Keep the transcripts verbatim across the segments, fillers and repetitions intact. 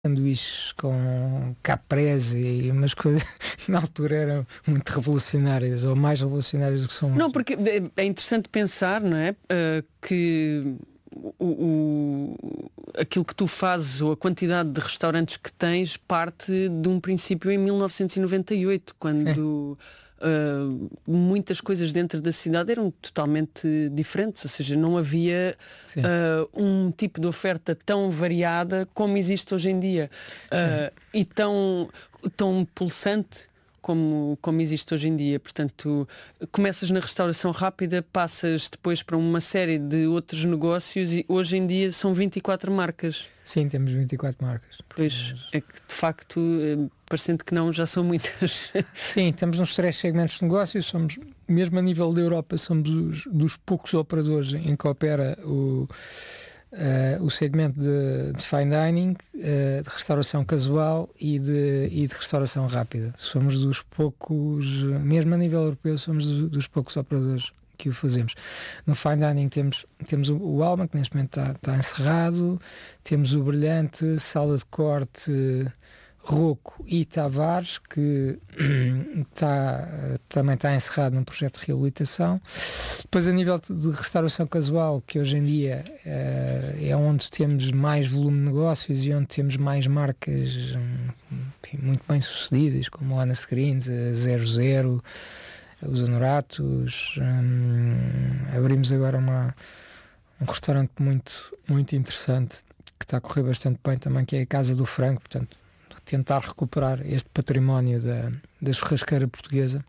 sanduíches com caprese e umas coisas que na altura eram muito revolucionárias, ou mais revolucionárias do que são hoje. Não, porque é interessante pensar, não é? Uh, que o, o, aquilo que tu fazes, ou a quantidade de restaurantes que tens, parte de um princípio em mil novecentos e noventa e oito, quando uh, muitas coisas dentro da cidade eram totalmente diferentes, ou seja, não havia uh, um tipo de oferta tão variada como existe hoje em dia, uh, e tão, tão pulsante Como, como existe hoje em dia. Portanto, começas na restauração rápida, passas depois para uma série de outros negócios e hoje em dia são vinte e quatro marcas. Sim, temos vinte e quatro marcas. Pois, é que de facto, parecendo que não, já são muitas. Sim, estamos nos três segmentos de negócios, somos, mesmo a nível da Europa, somos dos, dos poucos operadores em que opera o Uh, o segmento de, de fine dining, uh, de restauração casual e de, e de restauração rápida. Somos dos poucos, mesmo a nível europeu, somos dos, dos poucos operadores que o fazemos. No fine dining temos, temos o, o Alma, que neste momento está, está encerrado, temos o Brilhante, Sala de Corte, Rocco e Tavares, que está, também está encerrado num projeto de reabilitação. Depois, a nível de restauração casual, que hoje em dia uh, é onde temos mais volume de negócios e onde temos mais marcas enfim, muito bem sucedidas, como a Ana Screens, a zero zero, os Honoratos. Um, abrimos agora uma, um restaurante muito, muito interessante, que está a correr bastante bem também, que é a Casa do Frango, portanto, tentar recuperar este património da, da churrasqueira portuguesa.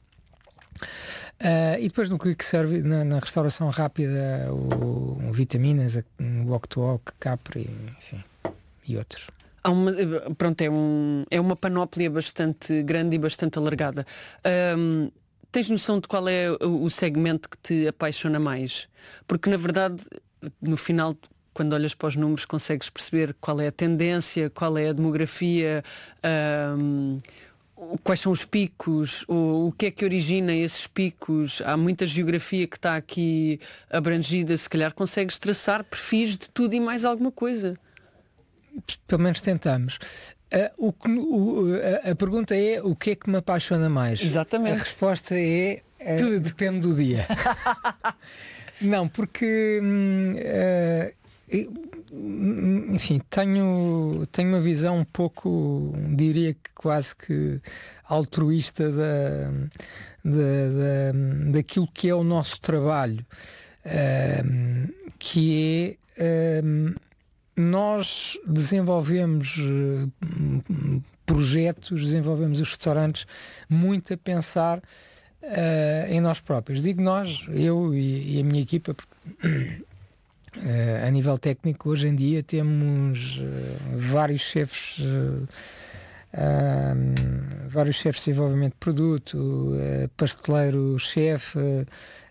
Uh, e depois no que serve na, na restauração rápida, o, o Vitaminas, o Walk to Walk, Capri, enfim, e outros. Há uma, pronto, é, um, é uma panóplia bastante grande e bastante alargada. Um, tens noção de qual é o, o segmento que te apaixona mais? Porque na verdade, no final, quando olhas para os números, consegues perceber qual é a tendência, qual é a demografia, um, quais são os picos, o, o que é que origina esses picos. Há muita geografia que está aqui abrangida, se calhar consegues traçar perfis de tudo e mais alguma coisa. Pelo menos tentamos. Uh, o que, o, a, a pergunta é: o que é que me apaixona mais? Exatamente. A resposta é: uh, depende do dia. Não, porque uh, enfim, tenho, tenho uma visão um pouco, diria que quase que altruísta da, da, da, daquilo que é o nosso trabalho, uh, que é uh, nós desenvolvemos uh, projetos, desenvolvemos os restaurantes muito a pensar uh, em nós próprios. Digo nós, eu e, e a minha equipa, porque Uh, a nível técnico, hoje em dia temos uh, vários chefes uh, uh, vários chefes de desenvolvimento de produto, uh, pasteleiro-chefe, uh,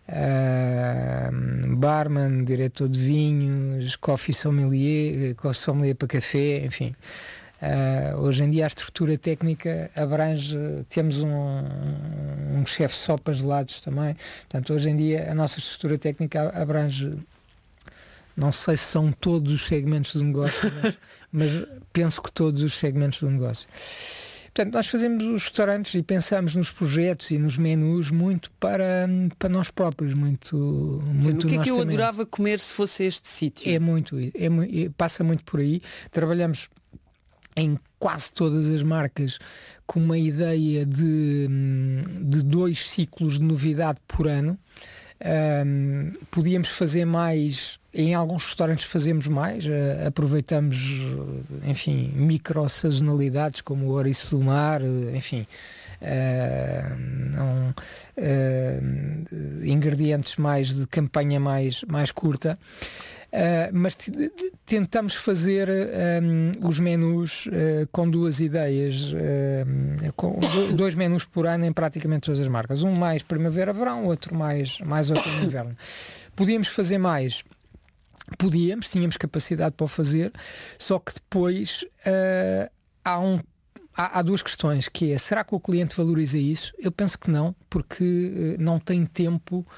barman, diretor de vinhos, coffee sommelier, coffee sommelier para café, enfim. Uh, hoje em dia a estrutura técnica abrange, temos um, um chefe só para gelados também, portanto hoje em dia a nossa estrutura técnica abrange, não sei se são todos os segmentos do negócio, mas, mas penso que todos os segmentos do negócio. Portanto, nós fazemos os restaurantes e pensamos nos projetos e nos menus muito para, para nós próprios, muito, muito. O que é que eu adorava comer se fosse este sítio? É muito, é, é, passa muito por aí. Trabalhamos em quase todas as marcas com uma ideia de, de dois ciclos de novidade por ano. Um, podíamos fazer mais, em alguns restaurantes fazemos mais, uh, aproveitamos, enfim, micro sazonalidades como o ouriço do mar, uh, enfim, uh, não, uh, ingredientes mais de campanha mais, mais curta. Uh, mas t- tentamos fazer um, os menus uh, com duas ideias, uh, com do, dois menus por ano em praticamente todas as marcas, um mais primavera-verão, outro mais, mais outono-inverno. Podíamos fazer mais, podíamos, tínhamos capacidade para o fazer, só que depois uh, há um Há, há duas questões, que é: será que o cliente valoriza isso? Eu penso que não, porque uh, não tem tempo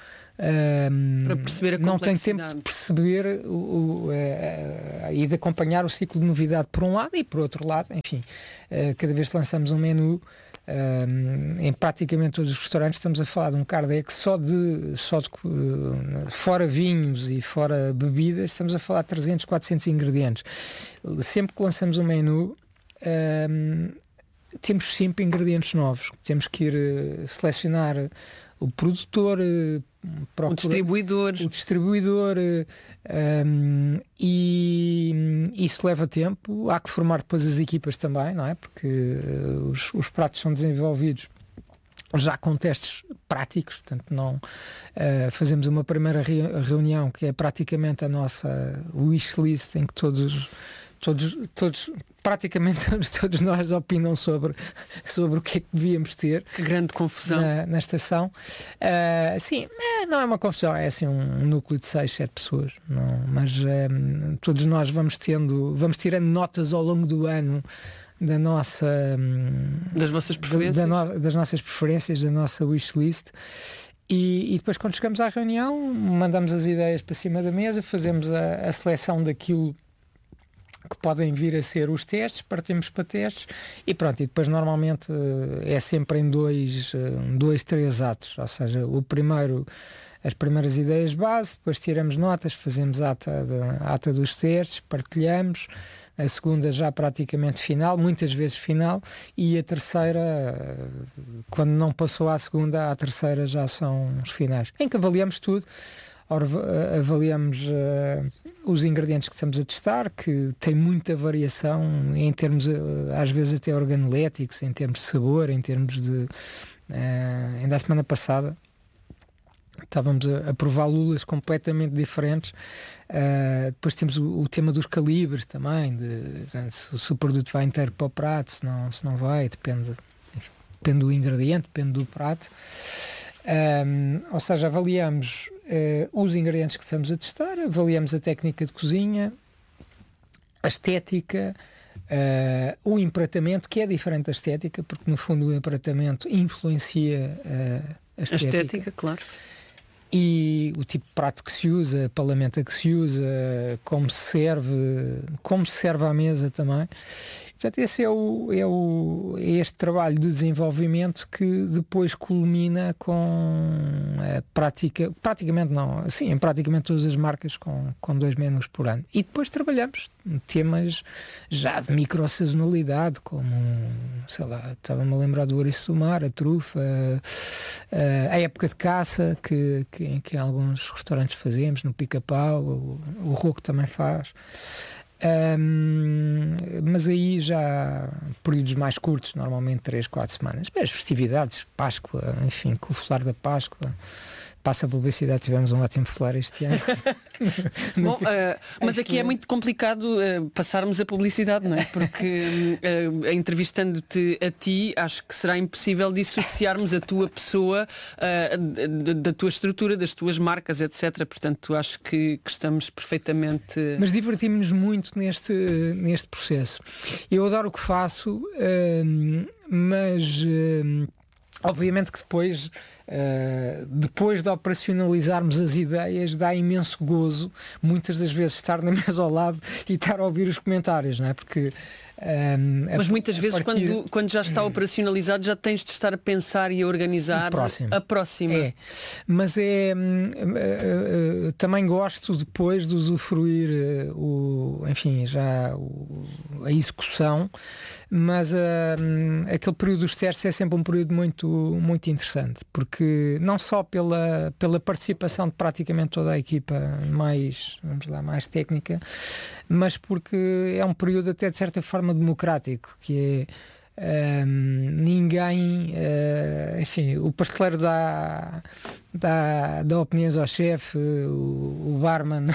um, para perceber a não tem tempo complexidade. de perceber o, o, uh, e de acompanhar o ciclo de novidade por um lado e por outro lado, enfim, uh, cada vez que lançamos um menu, um, em praticamente todos os restaurantes estamos a falar de um cardex só de, só de uh, fora vinhos e fora bebidas, estamos a falar de trezentos, quatrocentos ingredientes. Sempre que lançamos um menu, um, temos sempre ingredientes novos. Temos que ir uh, selecionar o produtor, uh, procura, o distribuidor, o distribuidor uh, um, e isso leva tempo. Há que formar depois as equipas também, não é? Porque uh, os, os pratos são desenvolvidos já com testes práticos, portanto não uh, fazemos uma primeira re- reunião que é praticamente a nossa wishlist, em que todos Todos, todos, praticamente todos, todos nós opinam sobre, sobre o que é que devíamos ter. Que grande confusão. Na, na estação. Uh, sim, não é uma confusão, é assim um, um núcleo de seis, sete pessoas. Não, mas um, todos nós vamos tendo, vamos tirando notas ao longo do ano da nossa... Das vossas preferências? Da, da no, das nossas preferências, da nossa wishlist. E, e depois quando chegamos à reunião, mandamos as ideias para cima da mesa, fazemos a, a seleção daquilo que podem vir a ser os testes, partimos para testes e pronto, e depois normalmente é sempre em dois, dois, três atos, ou seja, o primeiro, as primeiras ideias base, depois tiramos notas, fazemos ata, de, ata dos testes, partilhamos, a segunda já praticamente final, muitas vezes final, e a terceira, quando não passou à segunda, a terceira já são os finais, em que avaliamos tudo. Ora, avaliamos uh, os ingredientes que estamos a testar, que tem muita variação em termos, uh, às vezes até organoléticos, em termos de sabor, em termos de... Uh, ainda a semana passada estávamos a, a provar lulas completamente diferentes. Uh, depois temos o, o tema dos calibres também, de, portanto, se, se o produto vai inteiro para o prato, se não, se não vai, depende, enfim, depende do ingrediente, depende do prato. Um, ou seja, avaliamos uh, os ingredientes que estamos a testar, avaliamos a técnica de cozinha, a estética, uh, o empratamento, que é diferente da estética, porque no fundo o empratamento influencia uh, a estética. A estética, claro. E o tipo de prato que se usa, a palamenta que se usa, como se serve, como se serve à mesa também. Portanto, esse é, o, é, o, é este trabalho de desenvolvimento que depois culmina com a prática, praticamente não, sim, em praticamente todas as marcas com, com dois menus por ano. E depois trabalhamos temas já de micro-sazonalidade, como, sei lá, estava-me a lembrar do ouriço do mar, a trufa, a, a época de caça, que, que, que em alguns restaurantes fazemos, no pica-pau, o, o Roco também faz. Um, mas aí já períodos mais curtos, normalmente três, quatro semanas. Mas festividades, Páscoa, enfim, com o folar da Páscoa, passa a publicidade, tivemos um ótimo folar este ano. Bom, uh, mas aqui é muito complicado uh, passarmos a publicidade, não é? Porque uh, entrevistando-te a ti, acho que será impossível dissociarmos a tua pessoa uh, da, da tua estrutura, das tuas marcas, etcétera. Portanto, acho que, que estamos perfeitamente... Mas divertimos-nos muito neste, neste processo. Eu adoro o que faço, uh, mas... Uh, obviamente que depois, uh, depois de operacionalizarmos as ideias, dá imenso gozo, muitas das vezes, estar na mesa ao lado e estar a ouvir os comentários, não é? Porque... Um, mas muitas a vezes partir... quando, quando já está operacionalizado já tens de estar a pensar e a organizar a próxima. É, mas é uh, uh, uh, também gosto depois de usufruir uh, o, enfim, já o, a execução, mas uh, aquele período dos testes é sempre um período muito, muito interessante, porque não só pela, pela participação de praticamente toda a equipa mais, vamos lá, mais técnica, mas porque é um período até de certa forma democrático, que é um, ninguém, uh, enfim, o pasteleiro dá, dá, dá opiniões ao chefe, o, o barman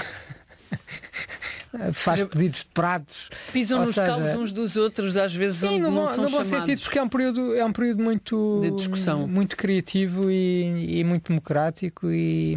faz pedidos de pratos, pisam nos seja, calos uns dos outros, às vezes sim, não, no, não são no bom chamados. sentido, porque é um período, é um período muito de discussão, muito criativo e, e muito democrático e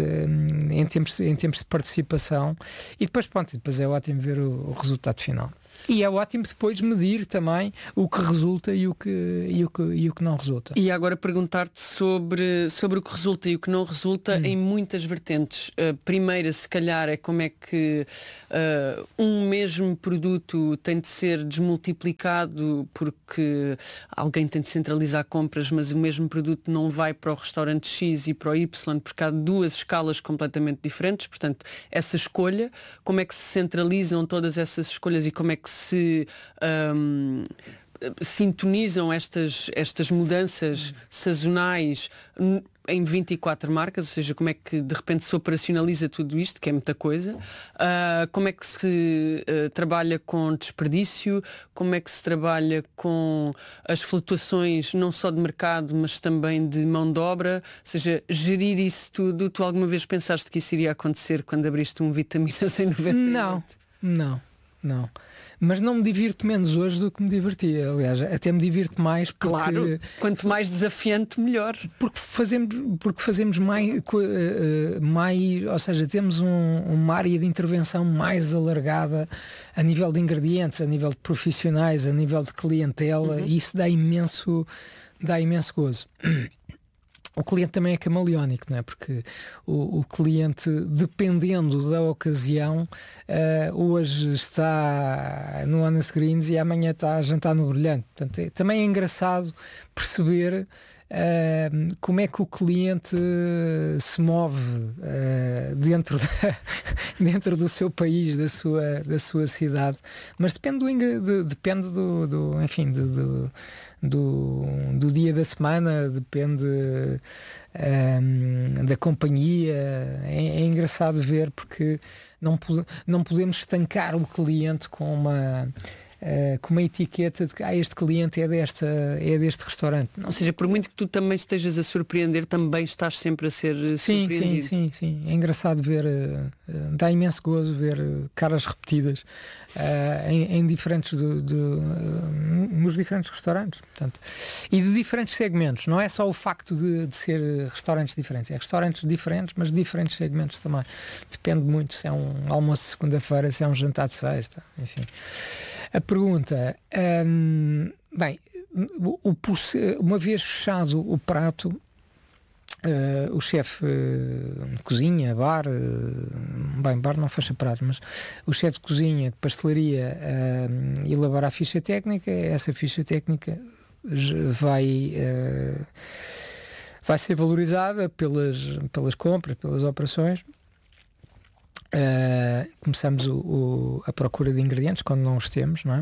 de, em, termos, em termos de participação, e depois pronto, depois é ótimo ver o, o resultado final. E é ótimo depois medir também o que resulta e o que, e o que, e o que não resulta. E agora perguntar-te sobre, sobre o que resulta e o que não resulta hum. em muitas vertentes. A primeira, se calhar, é como é que uh, um mesmo produto tem de ser desmultiplicado porque alguém tem de centralizar compras, mas o mesmo produto não vai para o restaurante X e para o Y porque há duas escalas completamente diferentes. Portanto, essa escolha, como é que se centralizam todas essas escolhas e como é que se um, sintonizam estas, estas mudanças sazonais em vinte e quatro marcas, ou seja, como é que de repente se operacionaliza tudo isto, que é muita coisa, uh, como é que se uh, trabalha com desperdício, como é que se trabalha com as flutuações não só de mercado, mas também de mão de obra, ou seja, gerir isso tudo. Tu alguma vez pensaste que isso iria acontecer quando abriste um Vitaminas em noventa e oito? Não, não, não. Mas não me divirto menos hoje do que me divertia. Aliás, até me divirto mais porque... Claro, quanto mais desafiante, melhor. Porque fazemos, porque fazemos mais, mais, ou seja, temos um, uma área de intervenção mais alargada a nível de ingredientes, a nível de profissionais, a nível de clientela, uhum. e isso dá imenso, dá imenso gozo. O cliente também é camaleónico, não é? Porque o, o cliente, dependendo da ocasião, uh, hoje está no Honest Greens e amanhã está a jantar no Brilhante. Portanto, é, também é engraçado perceber uh, como é que o cliente se move uh, dentro, da, dentro do seu país, da sua, da sua cidade. Mas depende do, de, depende do, do enfim, do, do Do, do dia da semana, depende um, da companhia. É, é engraçado ver porque não, não podemos estancar o cliente com uma, uh, com uma etiqueta de que ah, este cliente é, desta, é deste restaurante. Não. Ou seja, por muito que tu também estejas a surpreender, também estás sempre a ser sim, surpreendido. Sim, sim, sim. É engraçado ver, uh, dá imenso gozo ver uh, caras repetidas uh, em, em diferentes do, do, uh, nos diferentes restaurantes. Portanto, e de diferentes segmentos. Não é só o facto de, de ser restaurantes diferentes, é restaurantes diferentes, mas diferentes segmentos também. Depende muito se é um almoço de segunda-feira, se é um jantar de sexta, enfim. A pergunta, hum, bem, o, o, uma vez fechado o prato, uh, o chefe uh, de cozinha, bar, uh, bem, bar não fecha pratos, mas o chefe de cozinha, de pastelaria, uh, elabora a ficha técnica. Essa ficha técnica vai, uh, vai ser valorizada pelas, pelas compras, pelas operações. Uh, começamos o, o, a procura de ingredientes quando não os temos, não é?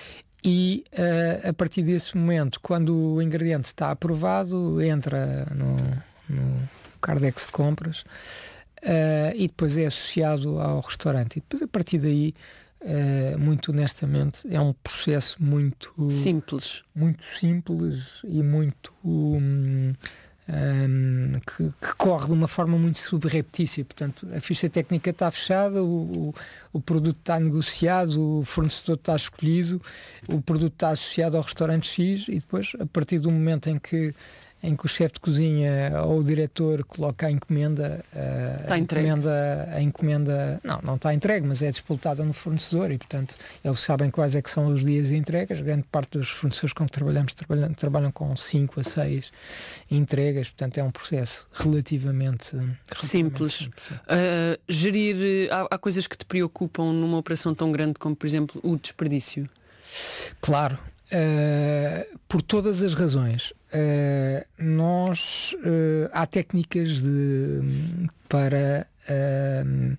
E uh, a partir desse momento, quando o ingrediente está aprovado, entra no, no Cardex de compras uh, e depois é associado ao restaurante. E depois, a partir daí, uh, muito honestamente, é um processo muito simples, muito simples e muito um, Um, que, que corre de uma forma muito subreptícia. Portanto, a ficha técnica está fechada, o, o, o produto está negociado, o fornecedor está escolhido, o produto está associado ao restaurante X e depois, a partir do momento em que em que o chefe de cozinha ou o diretor coloca a encomenda, está a encomenda, a encomenda não, não está entregue, mas é disputada no fornecedor e, portanto, eles sabem quais é que são os dias de entregas. Grande parte dos fornecedores com que trabalhamos trabalham, trabalham com cinco a seis entregas, portanto, é um processo relativamente, relativamente simples. simples. Uh, gerir, há, há coisas que te preocupam numa operação tão grande como, por exemplo, o desperdício? Claro. Uh, por todas as razões. Uh, nós uh, há técnicas de, para uh,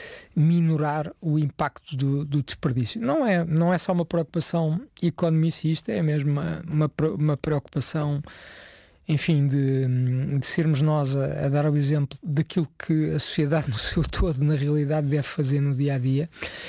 minorar o impacto do, do desperdício. Não é, não é só uma preocupação economicista, é mesmo uma, uma, uma preocupação, enfim, de, de sermos nós a, a dar o exemplo daquilo que a sociedade no seu todo, na realidade, deve fazer no dia a dia.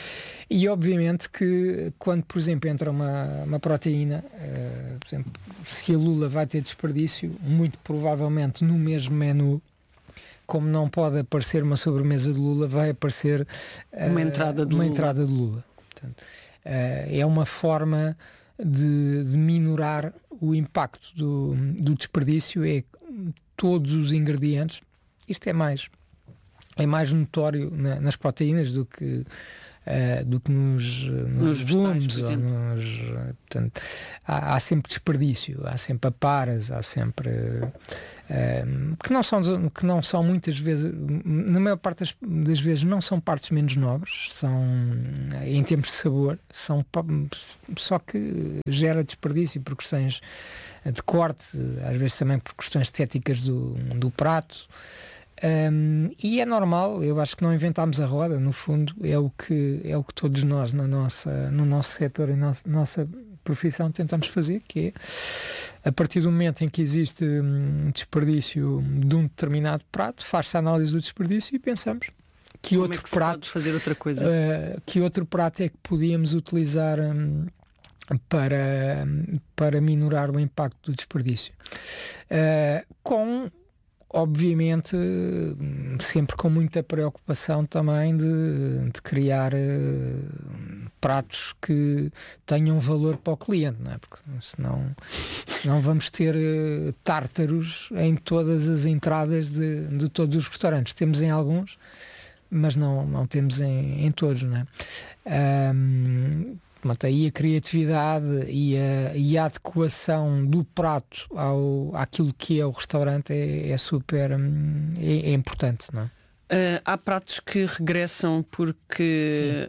E obviamente que quando, por exemplo, entra uma, uma proteína, uh, por exemplo, se a lula vai ter desperdício, muito provavelmente no mesmo menu, como não pode aparecer uma sobremesa de lula, vai aparecer uh, uma entrada de uma lula. Entrada de lula. Portanto, uh, é uma forma de, de minorar o impacto do, do desperdício, é todos os ingredientes. Isto é mais, é mais notório na, nas proteínas do que uh, do que nos, nos, nos legumes. Ou nos, portanto, há, há sempre desperdício, há sempre aparas, há sempre... Uh, que, não são, que não são muitas vezes, na maior parte das, das vezes, não são partes menos nobres, são, em termos de sabor, são, só que gera desperdício por questões de corte, às vezes também por questões estéticas do, do prato. Um, e é normal, eu acho que não inventámos a roda, no fundo é o que, é o que todos nós na nossa, no nosso setor e na nossa, nossa profissão tentamos fazer, que é, a partir do momento em que existe um desperdício de um determinado prato, faz-se a análise do desperdício e pensamos que Como outro é que prato pode fazer outra coisa? Uh, que outro prato é que podíamos utilizar um, para, para minorar o impacto do desperdício. Uh, com Obviamente, sempre com muita preocupação também de, de criar uh, pratos que tenham valor para o cliente, não é? Porque senão, senão vamos ter uh, tártaros em todas as entradas de, de todos os restaurantes. Temos em alguns, mas não, não temos em, em todos, não é? Um, Aí a criatividade e a, e a adequação do prato ao, àquilo que é o restaurante é, é super é, é importante, não é? Uh, há pratos que regressam porque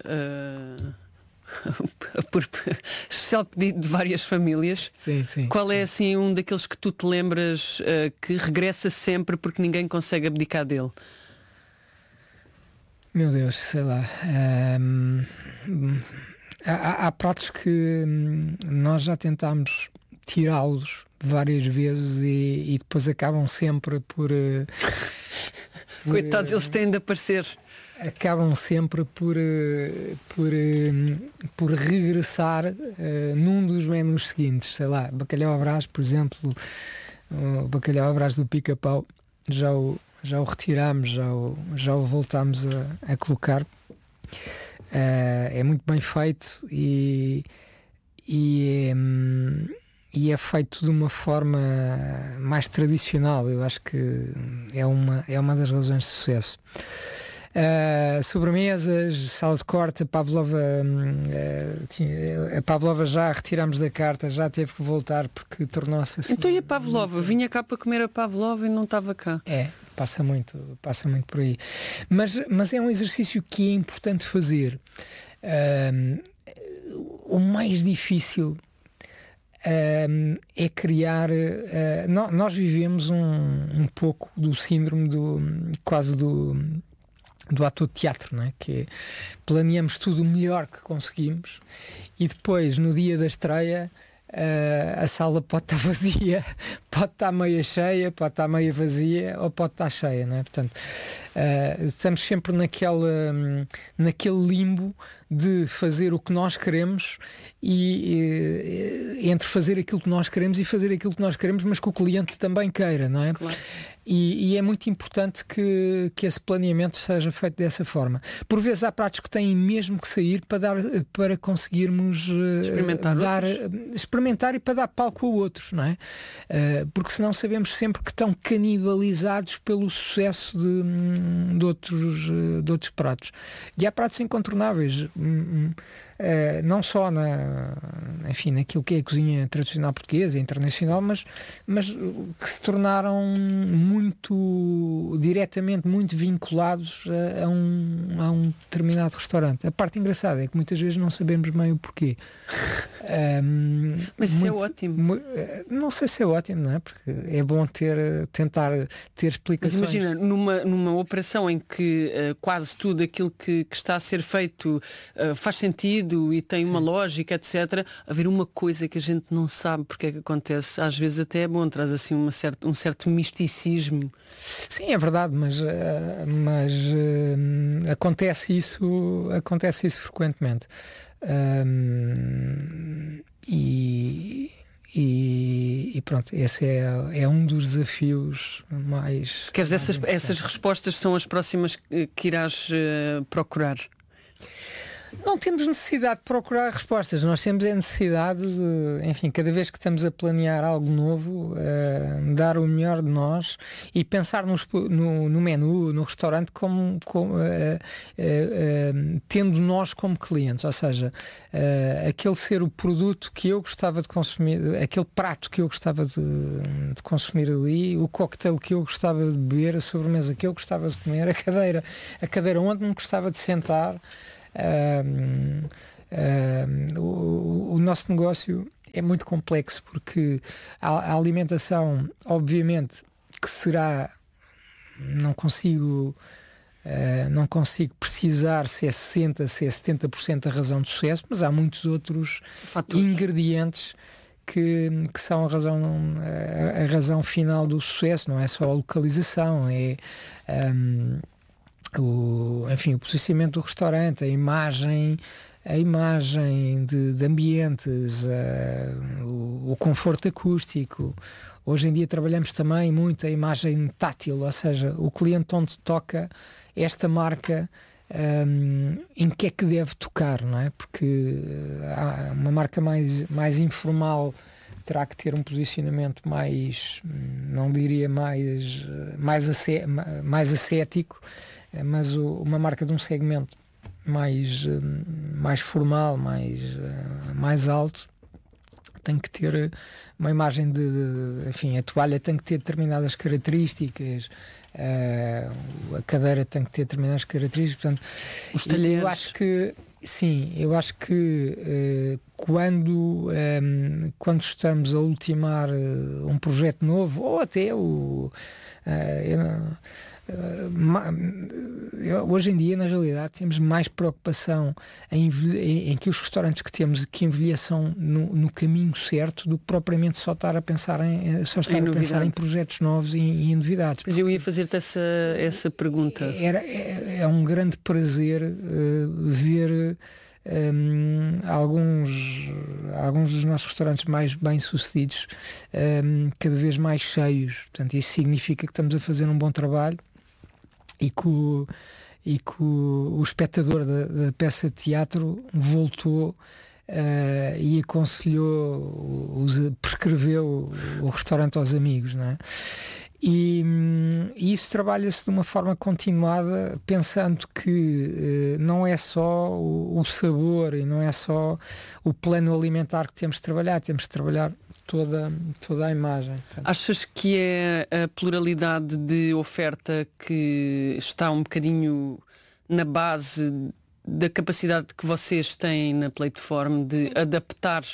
uh, por especial pedido de várias famílias. Sim, sim. Qual é assim um daqueles que tu te lembras uh, que regressa sempre porque ninguém consegue abdicar dele? Meu Deus, sei lá. Um... Há, há pratos que hum, nós já tentámos tirá-los várias vezes e, e depois acabam sempre por... Uh, por Coitados, uh, eles têm de aparecer. Acabam sempre por, uh, por, uh, por regressar uh, num dos menus seguintes. Sei lá, bacalhau à Brás, por exemplo, o bacalhau à Brás do Pica-Pau, já o, já o retirámos, já o, já o voltámos a, a colocar. Uh, é muito bem feito e, e, é, e é feito de uma forma mais tradicional. Eu acho que é uma, é uma das razões de sucesso. Uh, sobremesas, sala de corte, a Pavlova, uh, tinha, a Pavlova já retiramos da carta, já teve que voltar porque tornou-se assim. Então e a Pavlova? Vinha cá para comer a Pavlova e não estava cá. É. Passa muito, passa muito por aí. Mas, mas é um exercício que é importante fazer. Um, o mais difícil um, é criar... Uh, no, nós vivemos um, um pouco do síndrome do quase do, do ator de teatro, não é? Que é, planeamos tudo o melhor que conseguimos e depois, no dia da estreia... Uh, a sala pode estar vazia, pode estar meia cheia, pode estar meia vazia ou pode estar cheia, não é? Portanto, uh, estamos sempre naquela, um, naquele limbo de fazer o que nós queremos e, e entre fazer aquilo que nós queremos e fazer aquilo que nós queremos, mas que o cliente também queira, não é? Claro. E, e é muito importante que, que esse planeamento seja feito dessa forma. Por vezes há pratos que têm mesmo que sair para, dar, para conseguirmos experimentar, dar, outros. experimentar e para dar palco a outros, não é? Uh, porque senão sabemos sempre que estão canibalizados pelo sucesso de, de, outros, de outros pratos. E há pratos incontornáveis. Uh, não só na, enfim, naquilo que é a cozinha tradicional portuguesa e internacional, mas, mas que se tornaram muito diretamente muito vinculados a, a, um, a um determinado restaurante. A parte engraçada é que muitas vezes não sabemos bem o porquê. Um, mas isso muito, é ótimo. Mu, não sei se é ótimo, não é? Porque é bom ter, tentar ter explicações. Mas imagina, numa, numa operação em que uh, quase tudo aquilo que, que está a ser feito uh, faz sentido e tem uma Sim. lógica, etcétera. Haver uma coisa que a gente não sabe porque é que acontece, às vezes até é bom, traz assim uma certa, um certo misticismo. Sim, é verdade, mas, uh, mas uh, acontece isso, acontece isso frequentemente. Um, e, e, e pronto, esse é, é um dos desafios mais. Queres mais essas, essas respostas são as próximas que irás uh, procurar? Não temos necessidade de procurar respostas, nós temos a necessidade de, enfim, cada vez que estamos a planear algo novo, uh, dar o melhor de nós e pensar nos, no, no menu, no restaurante, como, como uh, uh, uh, tendo nós como clientes, ou seja, uh, aquele ser o produto que eu gostava de consumir, aquele prato que eu gostava de, de consumir ali, o cocktail que eu gostava de beber, a sobremesa que eu gostava de comer, a cadeira, a cadeira onde me gostava de sentar. Um, um, o, o nosso negócio é muito complexo porque a, a alimentação, obviamente, que será, não consigo uh, não consigo precisar se é sessenta, se é setenta por cento da razão de sucesso, mas há muitos outros Fator. ingredientes que, que são a razão, a, a razão final do sucesso. Não é só a localização, é um, O, enfim, o posicionamento do restaurante, a imagem, a imagem de, de ambientes, uh, o, o conforto acústico. Hoje em dia trabalhamos também muito a imagem tátil, ou seja, o cliente onde toca esta marca, um, em que é que deve tocar, não é? Porque há uma marca mais, mais informal terá que ter um posicionamento mais, não diria mais, mais, ascé, mais ascético, mas o, uma marca de um segmento mais, mais formal, mais, mais alto, tem que ter uma imagem de, de enfim, a toalha tem que ter determinadas características, uh, a cadeira tem que ter determinadas características, portanto, os talheres. Eu acho que sim, eu acho que uh, quando, um, quando estamos a ultimar uh, um projeto novo, ou até o uh, eu não, Uh, hoje em dia, na realidade, temos mais preocupação em, em, em que os restaurantes que temos que envelheçam no, no caminho certo do que propriamente só estar a pensar em, só estar em a pensar em projetos novos e, e em novidades. Mas eu ia fazer-te essa, essa pergunta. Era, é, é um grande prazer uh, ver Um, alguns, alguns dos nossos restaurantes mais bem sucedidos um, cada vez mais cheios. Portanto, isso significa que estamos a fazer um bom trabalho e que o, e que o, o espectador da, da peça de teatro voltou uh, e aconselhou, os, prescreveu o, o restaurante aos amigos, não é? E, e isso trabalha-se de uma forma continuada, pensando que eh, não é só o, o sabor e não é só o plano alimentar que temos de trabalhar, temos de trabalhar toda, toda a imagem. Portanto, achas que é a pluralidade de oferta que está um bocadinho na base da capacidade que vocês têm na Plateform de Sim. adaptar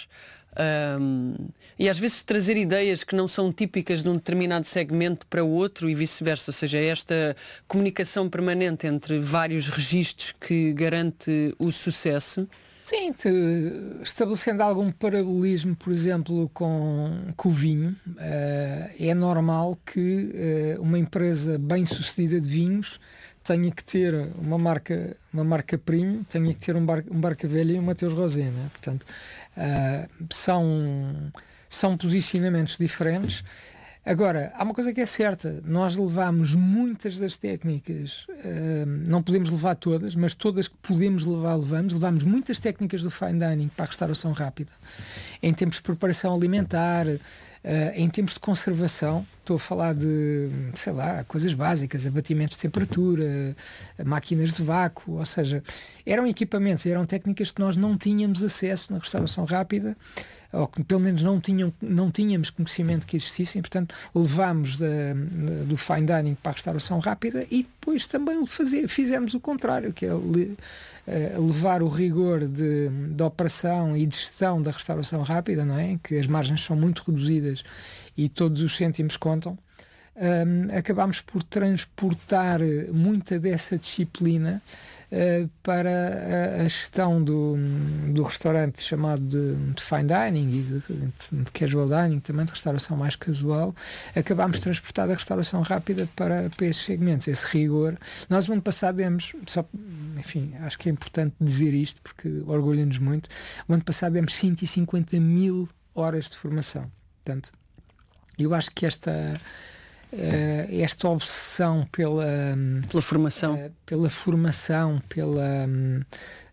Um, e às vezes trazer ideias que não são típicas de um determinado segmento para o outro e vice-versa, ou seja, esta comunicação permanente entre vários registros que garante o sucesso? Sim, te, estabelecendo algum paralelismo, por exemplo, com, com o vinho, uh, é normal que uh, uma empresa bem sucedida de vinhos tenha que ter uma marca, uma marca premium, tenha que ter um, bar, um Barca Velha e um Mateus Rosé, né? Portanto, uh, são, são posicionamentos diferentes. Agora, há uma coisa que é certa, nós levamos muitas das técnicas, uh, não podemos levar todas, mas todas que podemos levar, levamos. Levamos muitas técnicas do fine dining para a restauração rápida, em termos de preparação alimentar, Uh, em termos de conservação, estou a falar de, sei lá, coisas básicas, abatimentos de temperatura, máquinas de vácuo, ou seja, eram equipamentos, eram técnicas que nós não tínhamos acesso na restauração rápida, ou que pelo menos não, tinham, não tínhamos conhecimento que existissem, portanto levámos da, do fine dining para a restauração rápida e depois também fazer, fizemos o contrário, que é le, uh, levar o rigor de, de operação e de gestão da restauração rápida, não é? Que as margens são muito reduzidas e todos os cêntimos contam. Um, acabámos por transportar muita dessa disciplina uh, para a, a gestão do, do restaurante chamado de, de fine dining e de, de casual dining, também de restauração mais casual. Acabámos de transportar a restauração rápida para, para esses segmentos, esse rigor. Nós no ano passado demos, só, enfim, acho que é importante dizer isto porque orgulha-nos muito, o ano passado demos cento e cinquenta mil horas de formação. Portanto, eu acho que esta Uh, esta obsessão pela, pela formação, uh, pela formação, pela, um,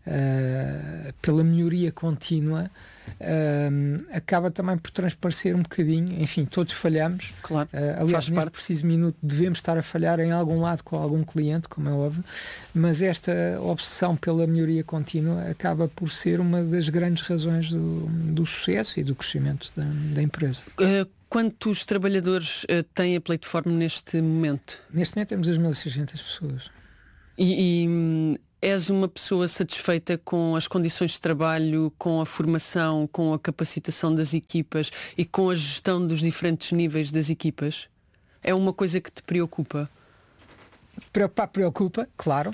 uh, pela melhoria contínua, uh, acaba também por transparecer um bocadinho. Enfim, todos falhamos. Claro, uh, aliás, faz neste parte. preciso minuto devemos estar a falhar em algum lado com algum cliente, como é óbvio, mas esta obsessão pela melhoria contínua acaba por ser uma das grandes razões do, do sucesso e do crescimento da, da empresa. Uh, quantos trabalhadores uh, tem a Plateforme neste momento? Neste momento temos dois mil e seiscentas pessoas. E, e hum, és uma pessoa satisfeita com as condições de trabalho, com a formação, com a capacitação das equipas e com a gestão dos diferentes níveis das equipas? É uma coisa que te preocupa? Preocupar preocupa, claro,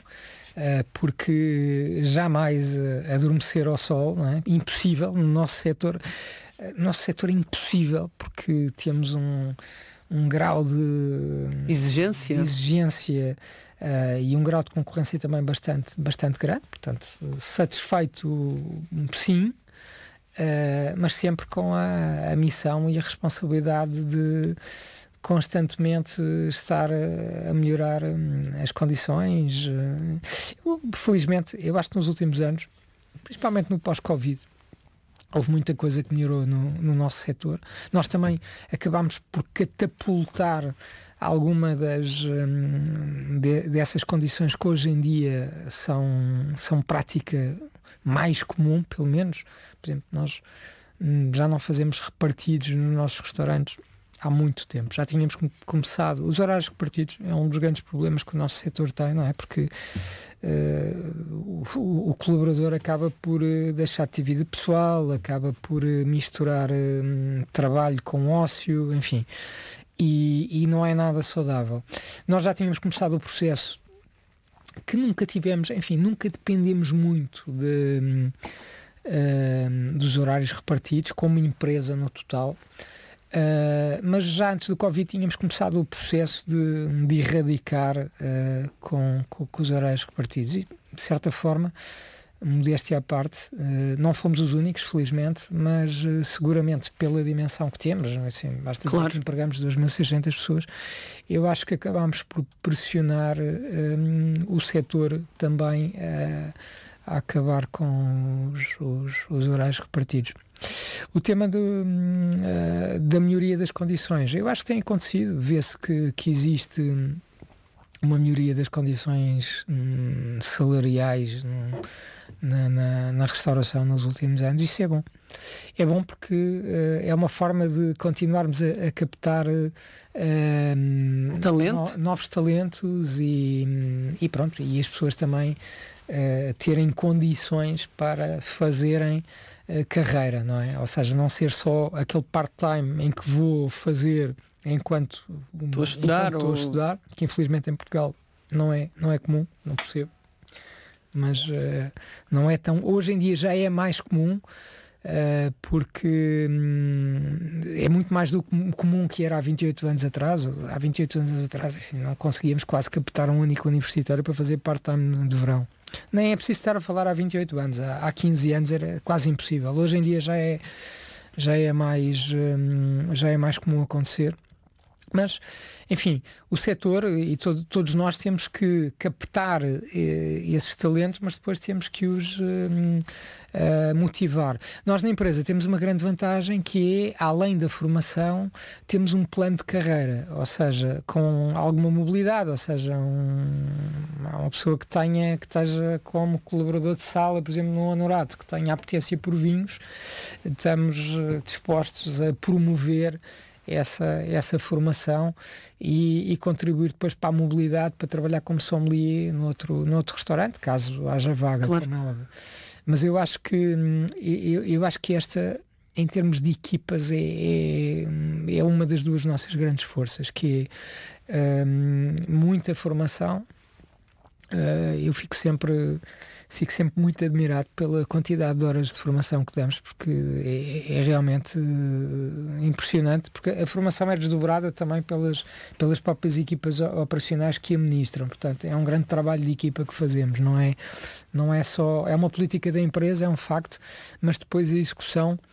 porque jamais adormecer ao sol, não é? Impossível no nosso setor. No nosso setor é impossível, porque temos um, um grau de exigência, de exigência uh, e um grau de concorrência também bastante, bastante grande. Portanto, satisfeito sim, uh, mas sempre com a, a missão e a responsabilidade de constantemente estar a, a melhorar um, as condições. Eu, felizmente, eu acho que nos últimos anos, principalmente no pós-Covid, houve muita coisa que melhorou no, no nosso setor. Nós também acabámos por catapultar alguma das hum, de, dessas condições que hoje em dia são, são prática mais comum, pelo menos. Por exemplo, nós hum, já não fazemos repartidos nos nossos restaurantes há muito tempo. Já tínhamos começado. Os horários repartidos é um dos grandes problemas que o nosso setor tem, não é? Porque Uh, o, o colaborador acaba por uh, deixar de ter vida pessoal, acaba por uh, misturar uh, trabalho com ócio, enfim, e, e não é nada saudável. Nós já tínhamos começado o processo que nunca tivemos, enfim, nunca dependemos muito de, uh, dos horários repartidos como empresa no total. Uh, mas já antes do Covid tínhamos começado o processo de, de erradicar uh, com, com, com os horários repartidos e, de certa forma, modéstia à parte, uh, não fomos os únicos, felizmente, mas uh, seguramente pela dimensão que temos, assim, basta dizer claro. que empregamos duas mil e seiscentas pessoas, eu acho que acabámos por pressionar uh, um, o setor também uh, a acabar com os, os, os horários repartidos. O tema do, uh, da melhoria das condições, eu acho que tem acontecido, vê-se que, que existe uma melhoria das condições hum, salariais hum, na, na, na restauração nos últimos anos. Isso é bom. É bom porque uh, é uma forma de continuarmos a, a captar uh, talento. no, novos talentos e, e pronto, e as pessoas também uh, terem condições para fazerem carreira, não é? Ou seja, não ser só aquele part-time em que vou fazer enquanto estou a estudar, enquanto ou... estou a estudar, que infelizmente em Portugal não é, não é comum, não percebo, mas uh, não é tão... Hoje em dia já é mais comum, uh, porque hum, é muito mais do comum que era há vinte e oito anos atrás. Há vinte e oito anos atrás, assim, não conseguíamos quase captar um único universitário para fazer part-time de verão. Nem é preciso estar a falar há vinte e oito anos, há, há quinze anos era quase impossível. Hoje em dia já é, já é, mais, hum, já é mais comum acontecer. Mas, enfim, o setor e todo, todos nós temos que captar eh, esses talentos, mas depois temos que os eh, eh, motivar. Nós na empresa temos uma grande vantagem que é, além da formação, temos um plano de carreira, ou seja, com alguma mobilidade, ou seja, um, uma pessoa que tenha, que esteja como colaborador de sala, por exemplo, no Honorato, que tenha apetência por vinhos, estamos eh, dispostos a promover essa, essa formação e, e contribuir depois para a mobilidade, para trabalhar como sommelier no outro, no outro restaurante, caso haja vaga. Claro. Como é óbvio. Mas eu acho que eu, eu acho que esta, em termos de equipas, é, é, é uma das duas nossas grandes forças, que é um, muita formação. Uh, eu fico sempre fico sempre muito admirado pela quantidade de horas de formação que damos, porque é, é realmente uh, impressionante, porque a formação é desdobrada também pelas, pelas próprias equipas operacionais que administram. Portanto, é um grande trabalho de equipa que fazemos, não é, não é só, é uma política da empresa, é um facto, mas depois a execução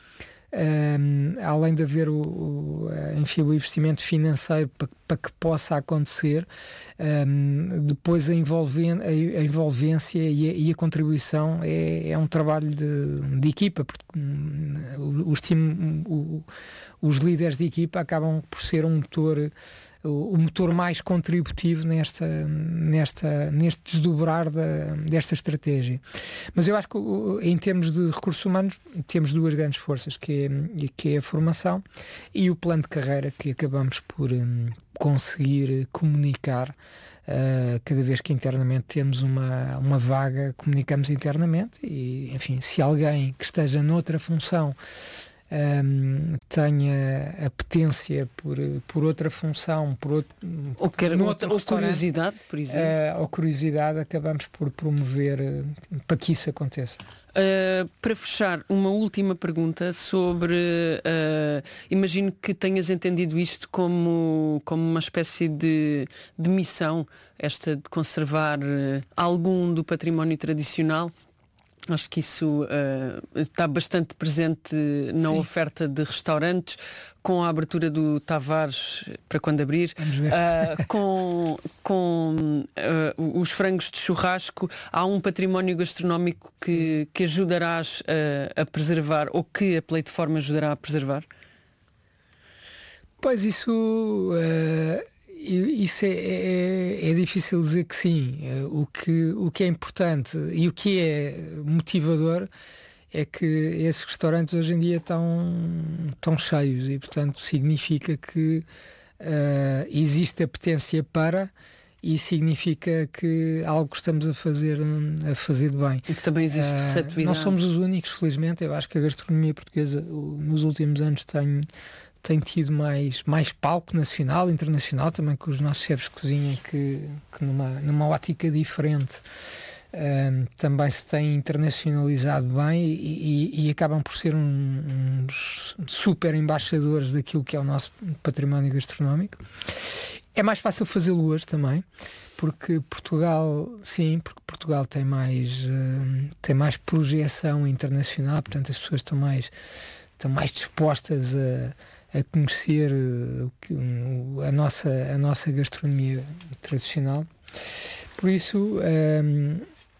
um, além de haver o, o, enfim, o investimento financeiro para, para que possa acontecer, um, depois a, envolven, a, a envolvência e a, e a contribuição é, é um trabalho de, de equipa, porque um, os, time, o, os líderes de equipa acabam por ser um motor, o motor mais contributivo nesta, nesta, neste desdobrar da, desta estratégia. Mas eu acho que em termos de recursos humanos temos duas grandes forças, que é, que é a formação e o plano de carreira, que acabamos por um, conseguir comunicar. Uh, cada vez que internamente temos uma, uma vaga, comunicamos internamente e, enfim, se alguém que esteja noutra função Um, tenha apetência por, por outra função, por outro, ou, quer, outra, ou curiosidade, por exemplo, uh, ou curiosidade, acabamos por promover uh, para que isso aconteça. Uh, para fechar, uma última pergunta sobre, uh, imagino que tenhas entendido isto como, como uma espécie de, de missão, esta de conservar uh, algum do património tradicional. Acho que isso uh, está bastante presente na Sim. oferta de restaurantes, com a abertura do Tavares, para quando abrir, uh, com, com uh, os frangos de churrasco. Há um património gastronómico que, que ajudarás a, a preservar, ou que a Pleiteforma ajudará a preservar? Pois isso... Uh... Isso é, é, é difícil dizer que sim. O que, o que é importante e o que é motivador é que esses restaurantes hoje em dia estão, estão cheios e, portanto, significa que uh, existe apetência para, e significa que algo que estamos a fazer, a fazer de bem. E que também existe uh, receptividade. Não somos os únicos, felizmente. Eu acho que a gastronomia portuguesa nos últimos anos tem... tem tido mais, mais palco nacional, internacional, também com os nossos chefes de cozinha que, que numa, numa ótica diferente um, também se têm internacionalizado bem e, e, e acabam por ser um, uns super embaixadores daquilo que é o nosso património gastronómico. É mais fácil fazê-lo hoje também, porque Portugal, sim, porque Portugal tem mais, um, tem mais projeção internacional, portanto as pessoas estão mais, estão mais dispostas a a conhecer uh, a, nossa, a nossa gastronomia tradicional. Por isso, um,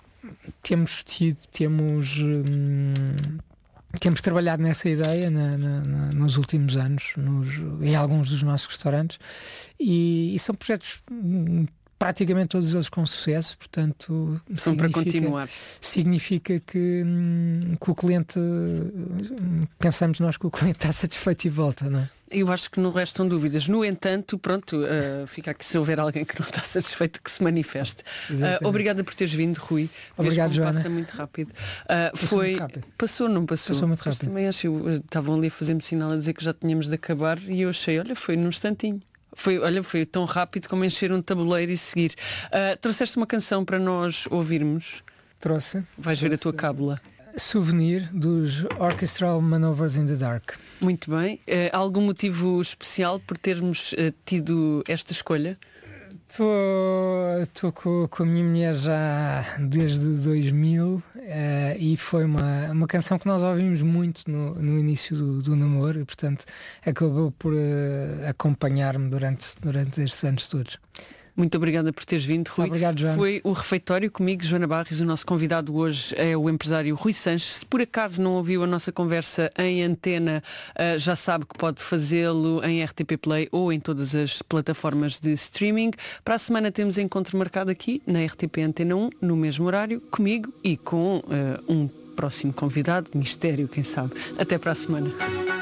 temos tido, temos, um, temos trabalhado nessa ideia na, na, na, nos últimos anos, nos, em alguns dos nossos restaurantes, e, e são projetos um, praticamente todos eles com sucesso, portanto são para continuar. Significa que, hum, que o cliente, pensamos nós que o cliente está satisfeito e volta, não é? Eu acho que não restam dúvidas. No entanto, pronto, uh, fica aqui se houver alguém que não está satisfeito que se manifeste. Uh, obrigada por teres vindo, Rui. Obrigado, Joana. Passa muito rápido. Uh, passou foi... muito rápido. Passou, não passou? Passou muito rápido. Mas também acho, estavam ali a fazer-me sinal a dizer que já tínhamos de acabar e eu achei, olha, foi num instantinho. Foi, olha, foi tão rápido como encher um tabuleiro e seguir. Uh, trouxeste uma canção para nós ouvirmos? Trouxe. Vais trouxe. ver a tua cábula. Souvenir dos Orchestral Maneuvers in the Dark. Muito bem. Uh, algum motivo especial por termos uh, tido esta escolha? Estou com, com a minha mulher já desde dois mil uh, e foi uma, uma canção que nós ouvimos muito no, no início do, do namoro e, portanto, acabou por uh, acompanhar-me durante, durante estes anos todos. Muito obrigada por teres vindo, Rui. Obrigado, Joana. Foi o Refeitório comigo, Joana Barros. O nosso convidado hoje é o empresário Rui Sanches. Se por acaso não ouviu a nossa conversa em antena, já sabe que pode fazê-lo em R T P Play ou em todas as plataformas de streaming. Para a semana temos encontro marcado aqui na R T P Antena um, no mesmo horário, comigo e com uh, um próximo convidado, mistério, quem sabe. Até para a semana.